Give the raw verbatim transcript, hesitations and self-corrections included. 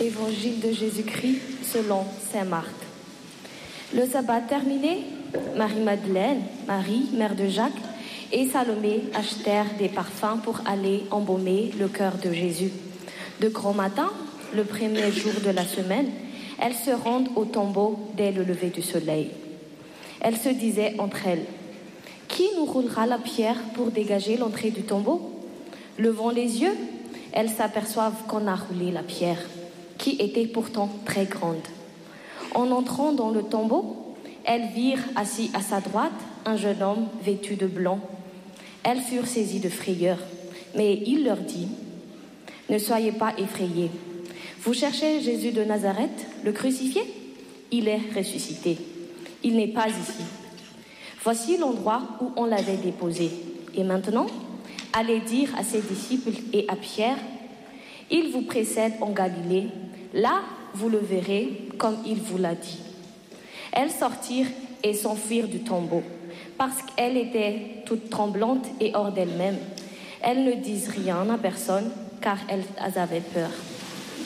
Évangile de Jésus-Christ selon saint Marc. Le sabbat terminé, Marie-Madeleine, Marie, mère de Jacques, et Salomé achetèrent des parfums pour aller embaumer le cœur de Jésus. De grand matin, le premier jour de la semaine, elles se rendent au tombeau dès le lever du soleil. Elles se disaient entre elles: « Qui nous roulera la pierre pour dégager l'entrée du tombeau ?» Levant les yeux, elles s'aperçoivent qu'on a roulé la pierre, qui était pourtant très grande. En entrant dans le tombeau, elles virent assis à sa droite un jeune homme vêtu de blanc. Elles furent saisies de frayeur, mais il leur dit: « Ne soyez pas effrayés. Vous cherchez Jésus de Nazareth, le crucifié ? Il est ressuscité. Il n'est pas ici. Voici l'endroit où on l'avait déposé. Et maintenant, allez dire à ses disciples et à Pierre: il vous précède en Galilée. Là, vous le verrez comme il vous l'a dit. » Elles sortirent et s'enfuirent du tombeau, parce qu'elles étaient toutes tremblantes et hors d'elles-mêmes. Elles ne disent rien à personne, car elles avaient peur.